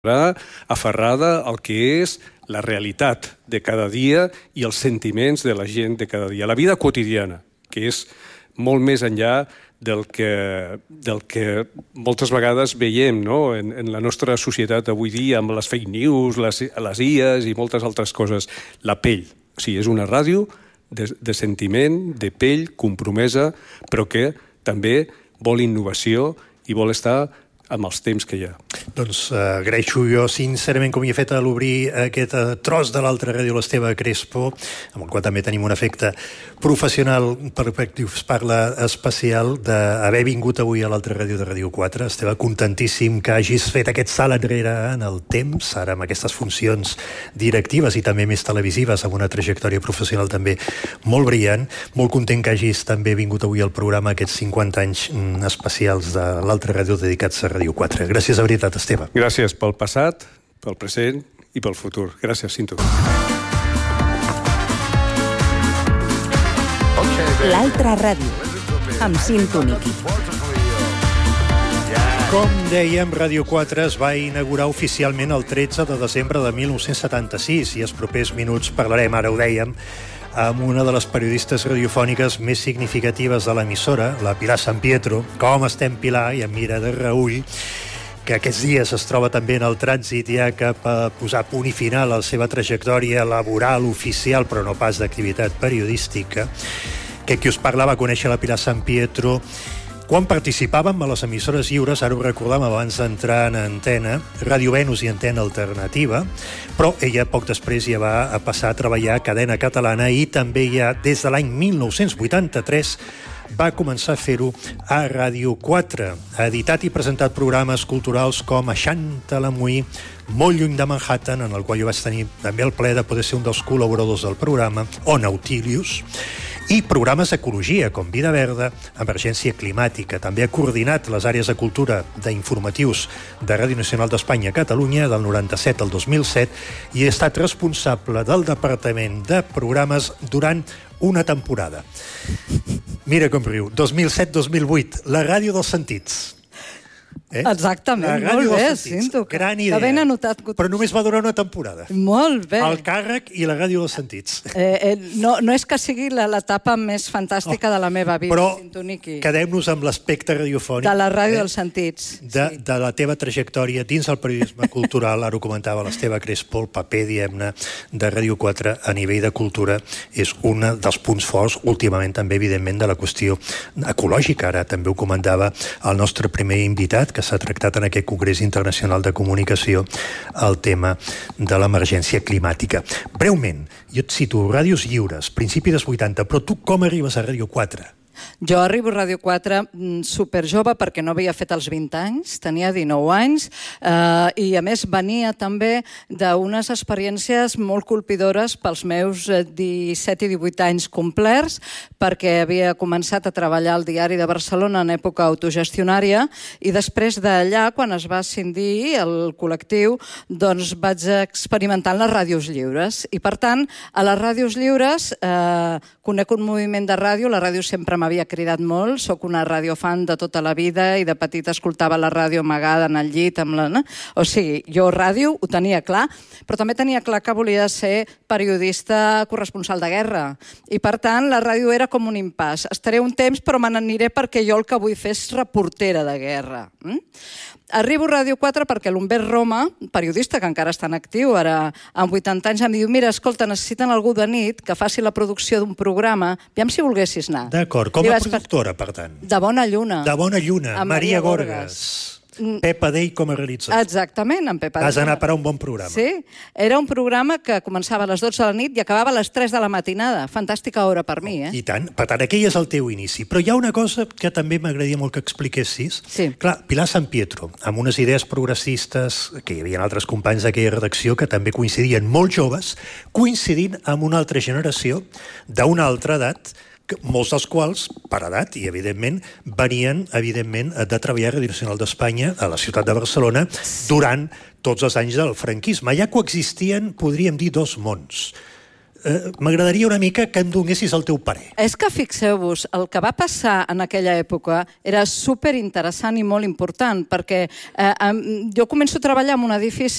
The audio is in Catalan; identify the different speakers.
Speaker 1: aferrada al que és la realitat de cada dia i els sentiments de la gent de cada dia. La vida quotidiana, que és molt més enllà del que moltes vegades veiem, no? En la nostra societat avui dia, amb les fake news, les IAs i moltes altres coses. La pell. O sigui, és una ràdio de sentiment, de pell, compromesa, però que també vol innovació i vol estar amb els temps que hi ha.
Speaker 2: Doncs agraeixo jo sincerament com hi he fet a l'obrir aquest tros de l'altra ràdio, l'Esteve Crespo, amb el qual també tenim un efecte professional, perfecte, us parla especial d'haver vingut avui a l'altra ràdio de Ràdio 4. Esteve, contentíssim que hagis fet aquest salt enrere en el temps, ara amb aquestes funcions directives i també més televisives, amb una trajectòria professional també molt brillant. Molt content que hagis també vingut avui al programa, aquests 50 anys especials de l'altra ràdio dedicats a Ràdio 4. Gràcies de veritat, Esteve.
Speaker 1: Gràcies pel passat, pel present i pel futur. Gràcies, Cinto.
Speaker 3: L'altra ràdio, amb Cinto Niqui.
Speaker 2: Com dèiem, Ràdio 4 es va inaugurar oficialment el 13 de desembre de 1976 i els propers minuts parlarem, ara ho dèiem, amb una de les periodistes radiofòniques més significatives de l'emissora, la Pilar San Pietro. Com estem, Pilar? I em mira de reüll, que aquests dies es troba també en el trànsit ja cap a posar punt i final a la seva trajectòria laboral, oficial, però no pas d'activitat periodística. Que qui us parla va conèixer la Pilar San Pietro quan participàvem a les emissores lliures, ara ho recordàvem abans d'entrar en antena, Ràdio Venus i Antena Alternativa, però ella poc després ja va passar a treballar a Cadena Catalana i també ja des de l'any 1983 va començar a fer-ho a Ràdio 4. Ha editat i presentat programes culturals com Aixanta la Muí, molt lluny de Manhattan, en el qual jo vaig tenir també el plaer de poder ser un dels col·laboradors del programa, o Nautilius, i programes d'ecologia, com Vida Verda, Emergència Climàtica. També ha coordinat les àrees de cultura d'informatius de Ràdio Nacional d'Espanya a Catalunya del 97 al 2007 i ha estat responsable del Departament de Programes durant una temporada. Mira com riu. 2007-2008, la ràdio dels sentits.
Speaker 3: Exactament, molt bé, Cinto.
Speaker 2: Gran idea.
Speaker 3: Ben anotat.
Speaker 2: Però només va durar una temporada.
Speaker 3: Molt bé.
Speaker 2: El càrrec i la ràdio dels sentits.
Speaker 3: No és que sigui l'etapa més fantàstica de la meva vida,
Speaker 2: però
Speaker 3: Cinto Niqui.
Speaker 2: quedem-nos amb l'aspecte radiofònic.
Speaker 3: De la ràdio dels sentits.
Speaker 2: De la teva trajectòria dins el periodisme cultural, ara ho comentava l'Esteve Crespo, el paper, diguem-ne, de Ràdio 4 a nivell de cultura és un dels punts forts, últimament també, evidentment, de la qüestió ecològica. Ara també ho comentava el nostre primer invitat, que s'ha tractat en aquest Congrés Internacional de Comunicació el tema de l'emergència climàtica. Breument, jo et cito Ràdios Lliures, principi dels 80, però tu com arribes a Ràdio 4?
Speaker 3: Jo arribo a Ràdio 4 superjove perquè no havia fet els 20 anys, tenia 19 anys i a més venia també d'unes experiències molt colpidores pels meus 17 i 18 anys complerts, perquè havia començat a treballar al Diari de Barcelona en època autogestionària i després d'allà, quan es va escindir el col·lectiu, doncs vaig experimentar en les ràdios lliures i per tant a les ràdios lliures conec un moviment de ràdio, la ràdio sempre m'havia cridat molt, sóc una radiofan de tota la vida i de petita escoltava la ràdio amagada en el llit. O sigui, jo ràdio ho tenia clar, però també tenia clar que volia ser periodista corresponsal de guerra. I per tant, la ràdio era com un impàs. Estaré un temps, però me n'aniré perquè jo el que vull fer és reportera de guerra. Arribo a Ràdio 4 perquè l'Humbert Roma, periodista que encara està en actiu, ara amb 80 anys, em diu, mira, escolta, necessiten algú de nit que faci la producció d'un programa, aviam si volguessis anar.
Speaker 2: D'acord, com a productora, per tant.
Speaker 3: De Bona Lluna.
Speaker 2: De Bona Lluna, Maria Gorgas. Pepa Dei com a realitzador.
Speaker 3: Exactament, en Pepa Dei.
Speaker 2: Vas anar a parar un bon programa.
Speaker 3: Sí, era un programa que començava a les 12 de la nit i acabava a les 3 de la matinada. Fantàstica hora per mi,
Speaker 2: I tant. Per tant, aquell és el teu inici. Però hi ha una cosa que també m'agradaria molt que expliquessis.
Speaker 3: Sí.
Speaker 2: Clar, Pilar San Pietro, amb unes idees progressistes, que hi havia altres companys d'aquella redacció que també coincidien molt joves, coincidint amb una altra generació d'una altra edat, molts dels quals, per edat, i evidentment, venien, de treballar a Ràdio Nacional d'Espanya a la ciutat de Barcelona durant tots els anys del franquisme. Allà coexistien, podríem dir, dos mons. m'agradaria una mica que em donessis el teu parer.
Speaker 3: És que fixeu-vos, el que va passar en aquella època era superinteressant i molt important, perquè jo començo a treballar en un edifici